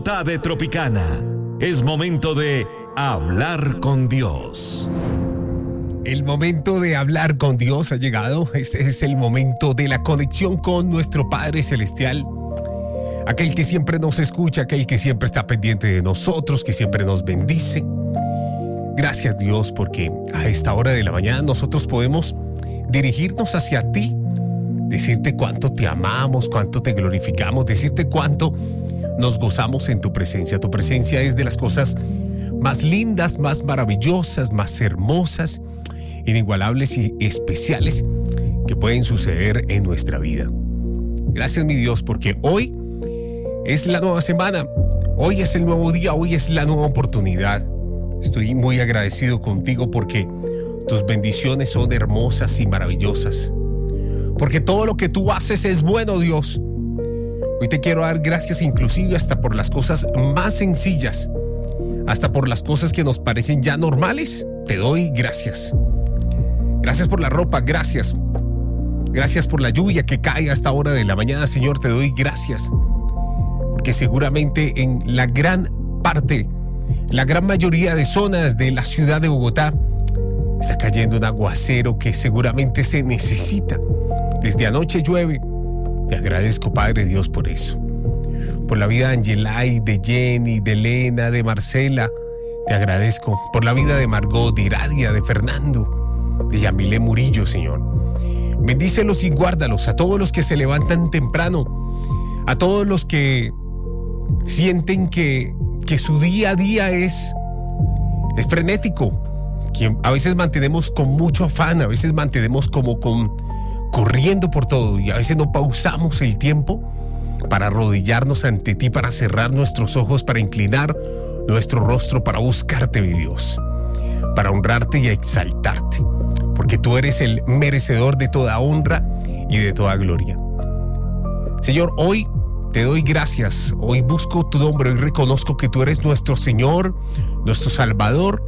De Tropicana. Es momento de hablar con Dios. El momento de hablar con Dios ha llegado. Este es el momento de la conexión con nuestro Padre Celestial. Aquel que siempre nos escucha, aquel que siempre está pendiente de nosotros, que siempre nos bendice. Gracias, Dios, porque a esta hora de la mañana nosotros podemos dirigirnos hacia ti, decirte cuánto te amamos, cuánto te glorificamos, decirte cuánto nos gozamos en tu presencia. Tu presencia es de las cosas más lindas, más maravillosas, más hermosas, inigualables y especiales que pueden suceder en nuestra vida. Gracias, mi Dios, porque hoy es la nueva semana, hoy es el nuevo día, hoy es la nueva oportunidad. Estoy muy agradecido contigo porque tus bendiciones son hermosas y maravillosas, porque todo lo que tú haces es bueno, Dios. Hoy te quiero dar gracias inclusive hasta por las cosas más sencillas, hasta por las cosas que nos parecen ya normales. Te doy gracias. Gracias por la ropa, gracias. Gracias por la lluvia que cae a esta hora de la mañana, Señor, te doy gracias. Porque seguramente en la gran parte, la gran mayoría de zonas de la ciudad de Bogotá está cayendo un aguacero que seguramente se necesita. Desde anoche llueve. Te agradezco, Padre Dios, por eso. Por la vida de Angelay, de Jenny, de Elena, de Marcela. Te agradezco por la vida de Margot, de Iradia, de Fernando, de Yamile Murillo, Señor. Bendícelos y guárdalos a todos los que se levantan temprano, a todos los que sienten que su día a día es frenético, que a veces mantenemos con mucho afán, a veces mantenemos como corriendo por todo y a veces no pausamos el tiempo para arrodillarnos ante ti, para cerrar nuestros ojos, para inclinar nuestro rostro, para buscarte, mi Dios, para honrarte y exaltarte, porque tú eres el merecedor de toda honra y de toda gloria. Señor, hoy te doy gracias, hoy busco tu nombre, hoy reconozco que tú eres nuestro Señor, nuestro Salvador,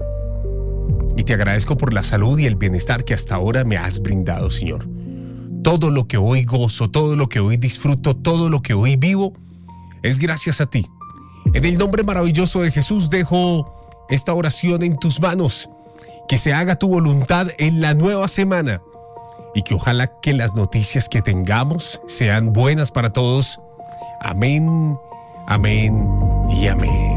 y te agradezco por la salud y el bienestar que hasta ahora me has brindado, Señor. Todo lo que hoy gozo, todo lo que hoy disfruto, todo lo que hoy vivo, es gracias a ti. En el nombre maravilloso de Jesús dejo esta oración en tus manos. Que se haga tu voluntad en la nueva semana y que ojalá que las noticias que tengamos sean buenas para todos. Amén, amén y amén.